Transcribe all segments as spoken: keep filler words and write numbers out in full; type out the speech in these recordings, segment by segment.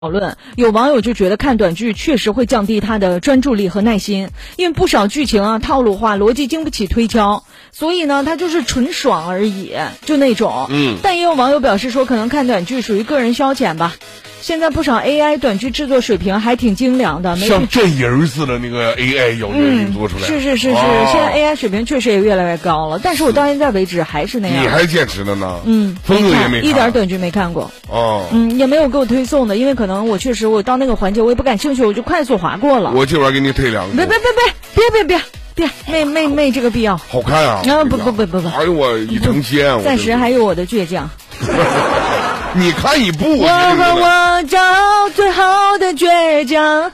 讨论，有网友就觉得看短剧确实会降低他的专注力和耐心，因为不少剧情啊套路化，逻辑经不起推敲，所以呢他就是纯爽而已，就那种。 嗯， 但也有网友表示说，可能看短剧属于个人消遣吧。现在不少 A I 短剧制作水平还挺精良的， 像真人似的那个 A I 咬人做出来、 嗯。是是是是、 哦， 现在 A I 水平确实也越来越高了，但是我到现在为止还是那样。 你还坚持的呢？ 嗯， 风格也没看， 一点短剧没看过。 哦， 嗯，也没有给我推送的，因为可能我确实我到那个环节我也不感兴趣，我就快速划过了。 我今晚给你推两个。 别别别别别别别别，没没没这个必要。 好看啊！ 啊不不不不不， 哎呦我一成仙！ 暂时还有我的倔强。 你看一部， 我和我找最好的倔强。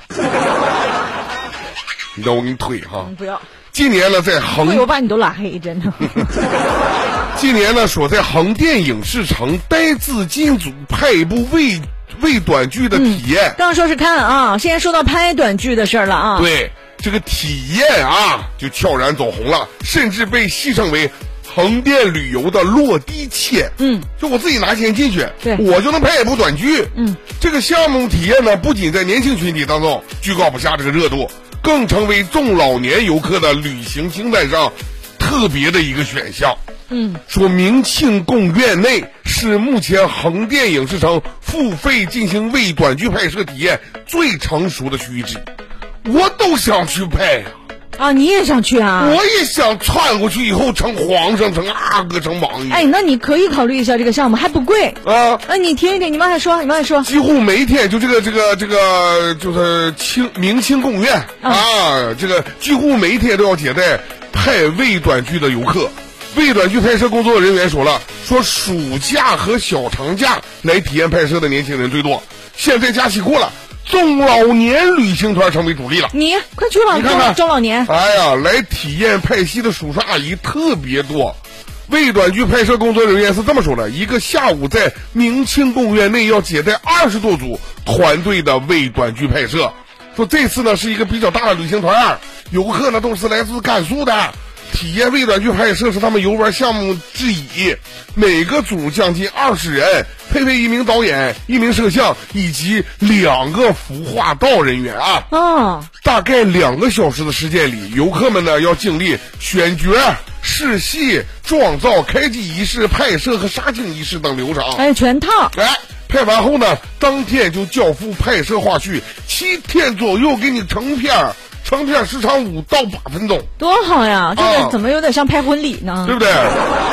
你等我给你推哈、 嗯。不要。 今年呢，在横， 我把你都拉黑，真的。 今年呢，所在横店影视城呆字金组拍一部微微短剧的体验。 嗯、刚说是看啊，现在说到拍短剧的事儿了啊。 对，这个体验啊，就悄然走红了，甚至被戏称为横店旅游的落地签。 嗯， 就我自己拿钱进去， 对， 我就能拍一部短剧。 嗯， 这个项目体验呢，不仅在年轻群体当中居高不下这个热度，更成为中老年游客的旅行清单上特别的一个选项。 嗯， 说明庆宫苑内是目前横店影视城付费进行微短剧拍摄体验最成熟的区域之一，我都想去拍呀。 啊，你也想去啊？ 我也想窜过去以后成皇上，成阿哥，成王爷。 哎，那你可以考虑一下这个项目，还不贵啊。 哎，你听一听，你慢慢说，你慢慢说。 几乎每天就这个这个这个就是清明清宫苑、嗯、啊，这个几乎每一天都要接待拍微短剧的游客。微短剧拍摄工作人员说了，说暑假和小长假来体验拍摄的年轻人最多，现在假期过了。中老年旅行团成为主力了， 你快去吧， 你看看中老年。 哎呀，来体验拍戏的叔叔阿姨特别多。微短剧拍摄工作人员是这么说的：一个下午在明庆宫苑内要接待二十多组团队的微短剧拍摄。说这次呢是一个比较大的旅行团，游客呢都是来自甘肃的。体验微短剧拍摄是他们游玩项目之一，每个组将近二十人，配备一名导演、一名摄像以及两个服化道人员啊。 哦， 大概两个小时的时间里，游客们呢要经历选角、试戏、妆造、开机仪式、拍摄和杀青仪式等流程。 哎，全套。 哎，拍完后呢，当天就交付拍摄花絮，七天左右给你成片。成片时长五到八分钟， 多好呀！这个怎么有点像拍婚礼呢？ 啊、对不对？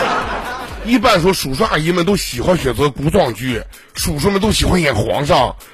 一般说，叔叔阿姨们都喜欢选择古装剧，叔叔们都喜欢演皇上，